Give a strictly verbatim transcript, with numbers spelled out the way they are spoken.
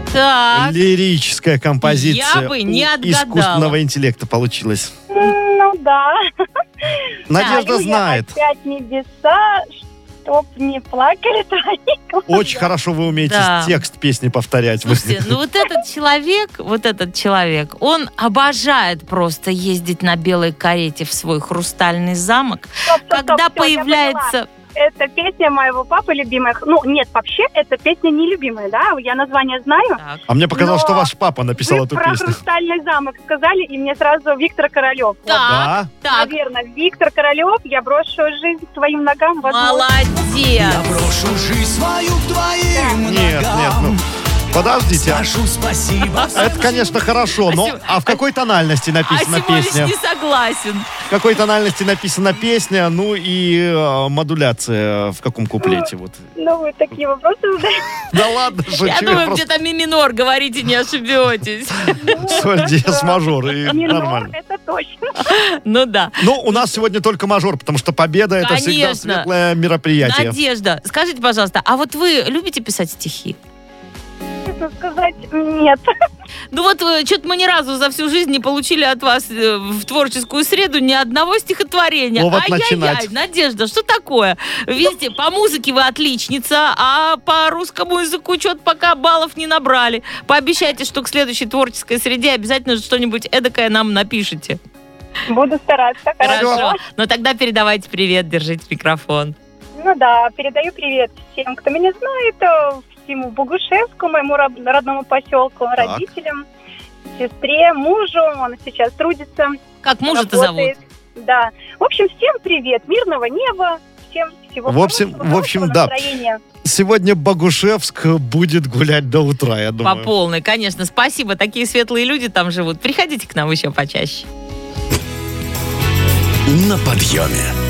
Так. Лирическая композиция. Я бы не у отгадала. Искусственного интеллекта получилась. Ну да. Надежда Молю я знает. опять небеса, чтоб не плакали твои глаза. Очень хорошо вы умеете Да. текст песни повторять. Вы- Слушайте, ну вот этот человек, вот этот человек, он обожает просто ездить на белой карете в свой хрустальный замок. Стоп, стоп, стоп, Когда всё, я появляется... поняла. Это песня моего папы любимая. Ну, нет, вообще, эта песня не любимая, да? Я название знаю. Так. А мне показалось, Но что ваш папа написал Вы эту про песню. «Хрустальный замок» сказали, и мне сразу Виктор Королев. Вот, Так, Да? так, наверное, Виктор Королев, я брошу жизнь к твоим ногам. возможно. молодец. Брошу жизнь свою к твоим Нет, ногам. нет, ну, подождите. Скажу спасибо. Это, конечно, хорошо, но Сим- а в какой тональности А написана Симович песня? не согласен. В какой тональности написана песня, ну и э, модуляция в каком куплете? Вот. Ну, вы такие вопросы задаете. Да ладно, шучу, Я я думаю, просто где-то ми минор, говорите, не ошибетесь. соль, диез, мажор, и Минор, нормально. это точно. Ну да. Ну, у нас сегодня только мажор, потому что победа — это всегда Конечно. светлое мероприятие. Надежда, скажите, пожалуйста, а вот вы любите писать стихи? Честно сказать, нет. Ну вот, что-то мы ни разу за всю жизнь не получили от вас э, в творческую среду ни одного стихотворения. Ну вот Ай-яй-яй, начинать. Надежда, что такое? Видите, по музыке вы отличница, а по русскому языку что-то пока баллов не набрали. Пообещайте, что к следующей творческой среде обязательно что-нибудь эдакое нам напишите. Буду стараться. Хорошо. Хорошо. Но тогда передавайте привет, держите микрофон. Ну да, передаю привет всем, кто меня знает, э, всему Богушевскому, моему род- родному поселку, родителям, сестре, мужу. Он сейчас трудится. Как мужа-то зовут? работает. Да. В общем, всем привет, мирного неба, всем всего В общем- хорошего, в общем, хорошего да. настроения. Сегодня Богушевск будет гулять до утра, я По думаю. полной, конечно. Спасибо, такие светлые люди там живут. Приходите к нам еще почаще. На подъеме.